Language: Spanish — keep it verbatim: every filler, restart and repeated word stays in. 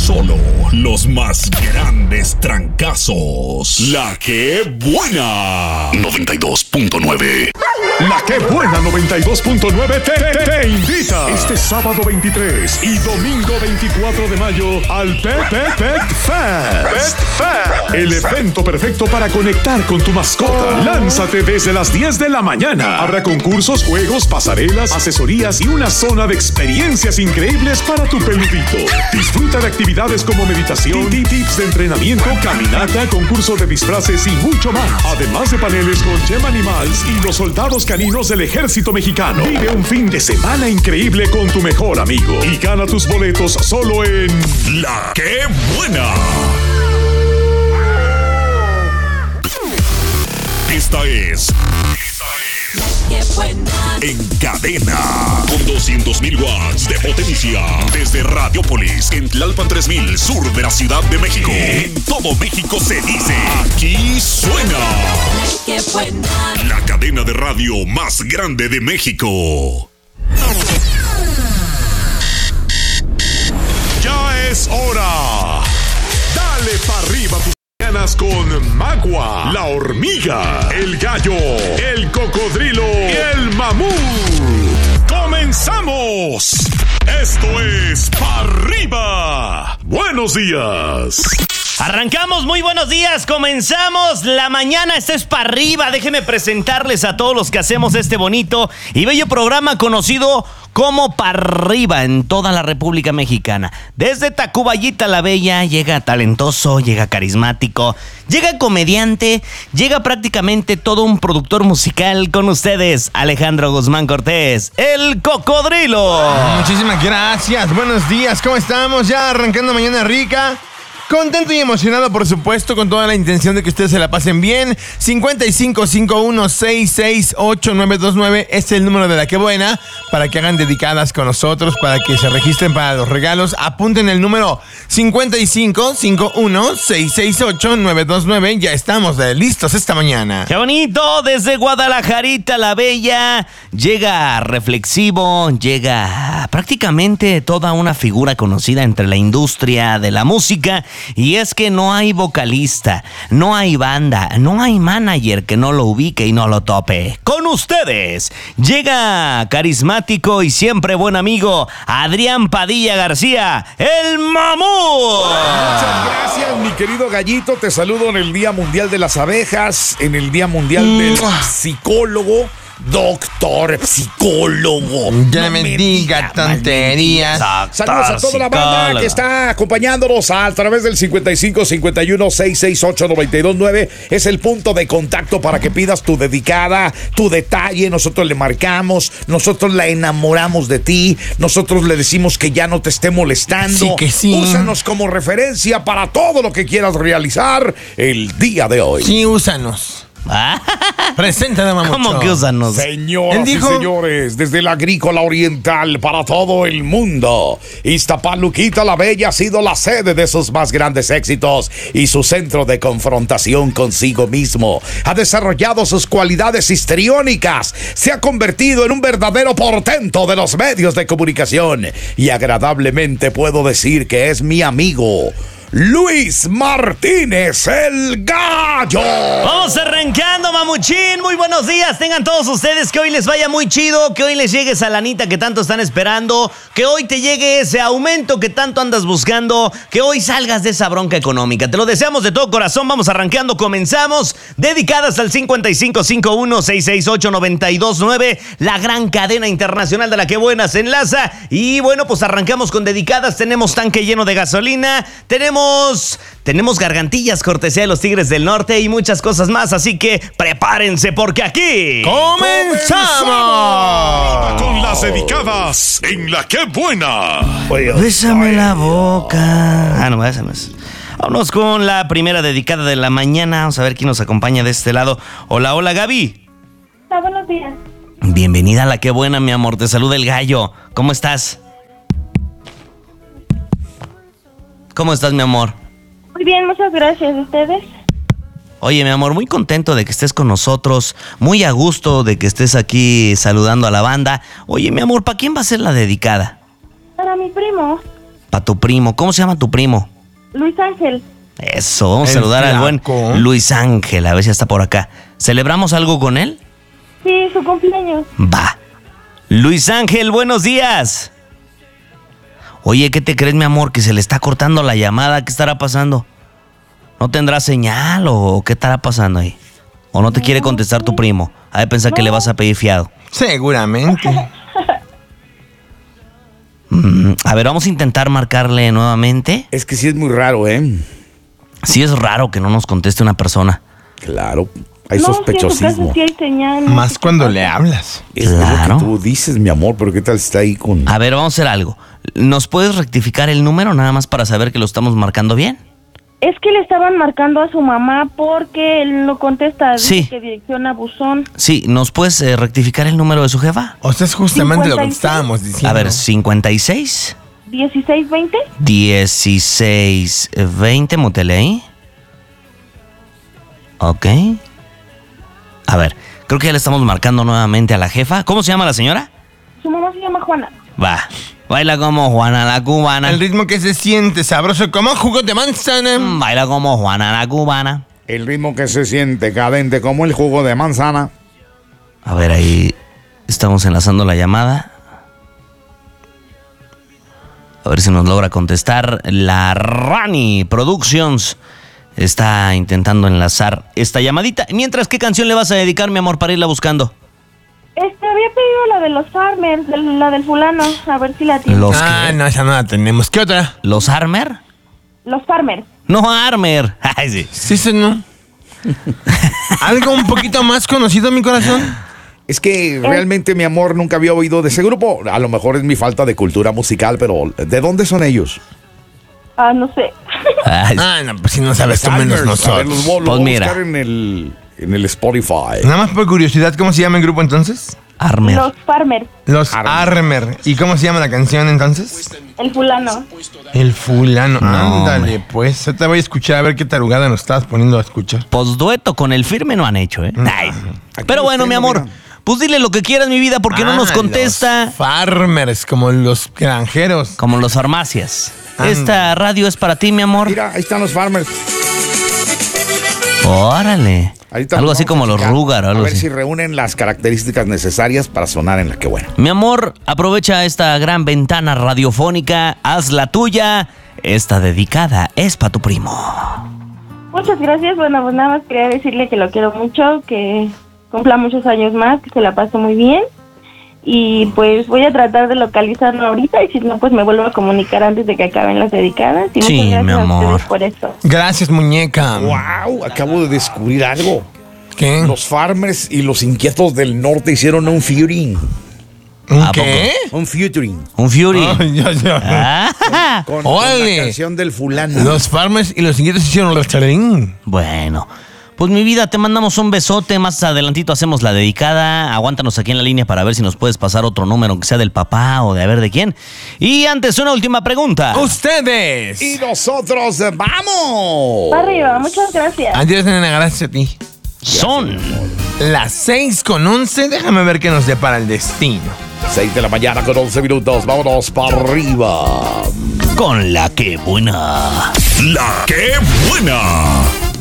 Solo los más grandes trancazos. La que buena. noventa y dos punto nueve. La que buena noventa y dos punto nueve te, te, te invita este sábado veintitrés y domingo veinticuatro de mayo al Pet Pet Pet Fest. Pet Fest. El evento perfecto para conectar con tu mascota. Lánzate desde las diez de la mañana. Habrá concursos, juegos, pasarelas, asesorías y una zona de experiencias increíbles para tu peludito. Disfruta de actividades como meditación, tips de entrenamiento, caminata, concurso de disfraces y mucho más. Además de paneles con Gem Animals y los soldados caninos del ejército mexicano. Vive un fin de semana increíble con tu mejor amigo y gana tus boletos solo en La Que Buena. Esta es Qué buena. En cadena, con doscientos mil watts de potencia, desde Radiopolis, en Tlalpan tres mil, sur de la Ciudad de México. En todo México se dice, aquí suena. Qué buena. La cadena de radio más grande de México. Ya es hora. Dale pa' arriba tus mañanas con Magua, la hormiga, el gallo, el cocodrilo y el mamut. ¡Comenzamos! Esto es Pa' Arriba. Buenos días. Arrancamos, muy buenos días, comenzamos la mañana, esto es Pa' Arriba. Déjenme presentarles a todos los que hacemos este bonito y bello programa conocido como Pa' Arriba en toda la República Mexicana. Desde Tacubaya la Bella llega talentoso, llega carismático, llega comediante, llega prácticamente todo un productor musical con ustedes, Alejandro Guzmán Cortés, el cocodrilo. Muchísimas gracias, buenos días, ¿cómo estamos? Ya arrancando mañana rica. Contento y emocionado, por supuesto, con toda la intención de que ustedes se la pasen bien. cincuenta y cinco cincuenta y uno sesenta y seis ochenta y nueve veintinueve es el número de La Que Buena para que hagan dedicadas con nosotros, para que se registren para los regalos. Apunten el número cincuenta y cinco cincuenta y uno sesenta y seis ochenta y nueve veintinueve. Ya estamos de listos esta mañana. ¡Qué bonito! Desde Guadalajarita la Bella llega reflexivo, llega prácticamente toda una figura conocida entre la industria de la música. Y es que no hay vocalista, no hay banda, no hay manager que no lo ubique y no lo tope. Con ustedes llega carismático y siempre buen amigo Adrián Padilla García, el mamut. Muchas gracias, mi querido gallito. Te saludo en el Día Mundial de las Abejas, en el Día Mundial del Psicólogo. Doctor, psicólogo. Ya no me diga tonterías. Saludos a toda la banda que está acompañándonos a través del cincuenta y cinco cincuenta y uno sesenta y seis ochenta y nueve veintinueve. Es el punto de contacto para que pidas tu dedicada, tu detalle. Nosotros le marcamos, nosotros la enamoramos de ti, nosotros le decimos que ya no te esté molestando. Sí que sí. Úsanos como referencia para todo lo que quieras realizar el día de hoy. Sí, úsanos. Preséntame, mamucho. ¿Cómo que úsanos? Señoras y señores, desde la Agrícola Oriental para todo el mundo, Iztapaluquita la Bella ha sido la sede de sus más grandes éxitos y su centro de confrontación consigo mismo. Ha desarrollado sus cualidades histriónicas, se ha convertido en un verdadero portento de los medios de comunicación y agradablemente puedo decir que es mi amigo Luis Martínez, el gallo. Vamos arrancando, mamuchín. Muy buenos días, tengan todos ustedes. Que hoy les vaya muy chido, que hoy les llegue esa lanita que tanto están esperando, que hoy te llegue ese aumento que tanto andas buscando, que hoy salgas de esa bronca económica. Te lo deseamos de todo corazón. Vamos arrancando, comenzamos. Dedicadas al cincuenta y cinco cincuenta y uno sesenta y seis ochenta y nueve veintinueve, la gran cadena internacional de La Que Buena se enlaza. Y bueno, pues arrancamos con dedicadas. Tenemos tanque lleno de gasolina, tenemos Tenemos gargantillas cortesía de los Tigres del Norte y muchas cosas más, así que prepárense porque aquí ¡comenzamos! Con las dedicadas en La Que Buena. Bésame la boca. Ah, no, bésame. Vámonos con la primera dedicada de la mañana. Vamos a ver quién nos acompaña de este lado. Hola, hola, Gaby. Hola, buenos días. Bienvenida a La Que Buena, mi amor. Te saluda el gallo. ¿Cómo estás? ¿Cómo estás, mi amor? Muy bien, muchas gracias. ¿Ustedes? Oye, mi amor, muy contento de que estés con nosotros, muy a gusto de que estés aquí saludando a la banda. Oye, mi amor, ¿para quién va a ser la dedicada? Para mi primo. Para tu primo. ¿Cómo se llama tu primo? Luis Ángel. Eso, vamos a El saludar al buen flaco. Luis Ángel, a ver si está por acá. ¿Celebramos algo con él? Sí, su cumpleaños. Va. Luis Ángel, buenos días. Oye, ¿qué te crees, mi amor? Que se le está cortando la llamada. ¿Qué estará pasando? ¿No tendrá señal o qué estará pasando ahí? ¿O no te quiere contestar tu primo? Ha de pensar que le vas a pedir fiado. Seguramente. Mm, a ver, vamos a intentar marcarle nuevamente. Es que sí es muy raro, ¿eh? Sí es raro que no nos conteste una persona. Claro, hay no, sospechosismo. Sí, en tu casa sí hay señal. no Más sé qué cuando pasa. le hablas. Es Claro. lo que tú dices, mi amor, pero ¿qué tal está ahí con...? A ver, vamos a hacer algo. ¿Nos puedes rectificar el número nada más para saber que lo estamos marcando bien? Es que le estaban marcando a su mamá porque él no contesta. Dice Sí. que dirección a buzón. Sí, ¿nos puedes eh, rectificar el número de su jefa? O sea, es justamente lo que cincuenta y seis. estábamos diciendo. A ver, cincuenta y seis, dieciséis veinte. dieciséis, veinte, mutele ahí. Ok. A ver, creo que ya le estamos marcando nuevamente a la jefa. ¿Cómo se llama la señora? Su mamá se llama Juana. Va, baila como Juana la cubana. El ritmo que se siente sabroso como jugo de manzana. Mm, Baila como Juana la cubana. El ritmo que se siente cadente como el jugo de manzana. A ver, ahí estamos enlazando la llamada. A ver si nos logra contestar. La Rani Productions está intentando enlazar esta llamadita. Mientras, ¿qué canción le vas a dedicar, mi amor, para irla buscando? Este, había pedido la de los farmers, de- la del fulano. A ver si la tiene. Los, Ah, qué? no, esa no la tenemos. ¿Qué otra? ¿Los Armer? Los farmers. No, Armer. Ay, sí. Sí, sí, no. ¿Algo un poquito más conocido, mi corazón? Es que realmente, mi amor, nunca había oído de ese grupo. A lo mejor es mi falta de cultura musical, pero ¿de dónde son ellos? Ah, no sé. Ay, sí. Ah, no, pues si no sabes tú menos Almers. A ver, los nosotros. voy- los Pues voy a mira. buscar en el, en el Spotify. Nada más por curiosidad, ¿cómo se llama el grupo entonces? Armer. Los farmers. Los Armer. Armer. ¿Y cómo se llama la canción entonces? El fulano. El fulano. No, Ándale, hombre. pues. Yo te voy a escuchar a ver qué tarugada nos estás poniendo a escuchar. Pues dueto con el firme no han hecho, ¿eh? Ay. Pero los bueno, mi tengo, amor, mira. pues dile lo que quieras, mi vida, porque no nos Ah, contesta. Los farmers, como los granjeros. Como los farmacias. Anda. Esta radio es para ti, mi amor. Mira, ahí están los farmers. Órale. Ahorita Algo nos así vamos como a los checar, Rugar o A algo ver así. si reúnen las características necesarias para sonar en la que buena. Mi amor, aprovecha esta gran ventana radiofónica, haz la tuya. Esta dedicada es para tu primo. Muchas gracias. Bueno, pues nada más quería decirle que lo quiero mucho, que cumpla muchos años más, que se la pase muy bien. Y pues voy a tratar de localizarlo ahorita y si no, pues me vuelvo a comunicar antes de que acaben las dedicadas. Y Sí, muchas gracias mi a amor. ustedes por esto. Gracias, muñeca. ¡Wow! Acabo de descubrir algo. ¿Qué? Los farmers y los inquietos del norte hicieron un featuring. ¿Un ¿A qué? Un featuring. Un Fury. Ay, ya, ya. Ah, Con, con ¡Órale! la canción del fulano. Los farmers y los inquietos hicieron los charín. bueno, pues mi vida, te mandamos un besote. Más adelantito hacemos la dedicada. Aguántanos aquí en la línea para ver si nos puedes pasar otro número, que sea del papá o de a ver de quién. Y antes, una última pregunta. ¡Ustedes! Y nosotros eh, vamos. Para arriba, muchas gracias. Adiós, nena, gracias a ti. Son Las seis con once, déjame ver qué nos depara el destino. seis de la mañana con once minutos. Vámonos para arriba. con la que buena. La que buena.